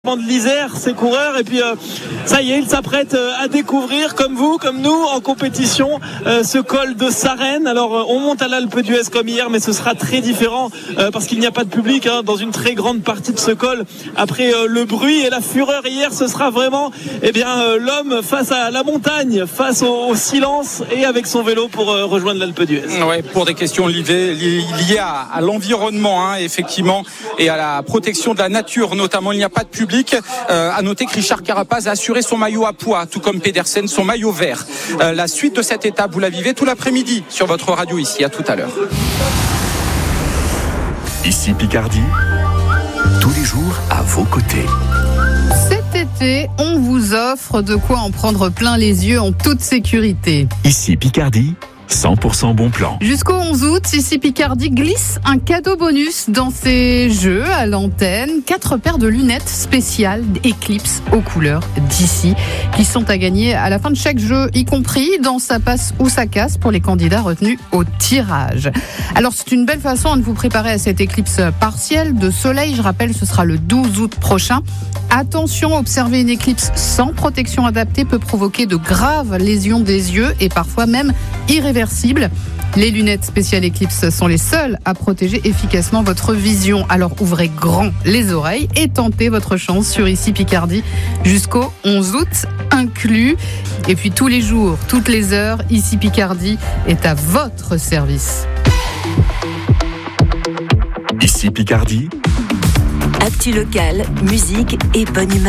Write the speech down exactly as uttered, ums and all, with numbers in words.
de l'Isère, ces coureurs, et puis euh, ça y est, ils s'apprêtent euh, à découvrir, comme vous, comme nous, en compétition, euh, ce col de Sarenne. Alors euh, on monte à l'Alpe d'Huez comme hier, mais ce sera très différent euh, parce qu'il n'y a pas de public hein, dans une très grande partie de ce col. Après euh, le bruit et la fureur hier, ce sera vraiment eh bien euh, l'homme face à la montagne, face au, au silence, et avec son vélo pour euh, rejoindre l'Alpe d'Huez. Ouais, pour des questions liées, liées à, à l'environnement, hein, effectivement, et à la protection de la nature, notamment. Il n'y a pas de public. Euh, à noter que Richard Carapaz a assuré son maillot à pois, tout comme Pedersen, son maillot vert. Euh, la suite de cette étape, vous la vivez tout l'après-midi sur votre radio ici. À tout à l'heure. Ici Picardie, tous les jours à vos côtés. Cet été, on vous offre de quoi en prendre plein les yeux en toute sécurité. Ici Picardie, cent pour cent bon plan. Jusqu'au onze août, Ici Picardie glisse un cadeau bonus dans ses jeux à l'antenne. Quatre paires de lunettes spéciales Eclipse aux couleurs d'ici qui sont à gagner à la fin de chaque jeu, y compris dans Ça passe ou ça casse pour les candidats retenus au tirage. Alors c'est une belle façon de vous préparer à cette éclipse partielle de soleil. Je rappelle, ce sera le douze août prochain. Attention, observer une éclipse sans protection adaptée peut provoquer de graves lésions des yeux et parfois même irréversibles. Les lunettes spéciales Eclipse sont les seules à protéger efficacement votre vision. Alors ouvrez grand les oreilles et tentez votre chance sur Ici Picardie jusqu'au onze août inclus. Et puis tous les jours, toutes les heures, Ici Picardie est à votre service. Ici Picardie. Actu locale, musique et bonne humeur.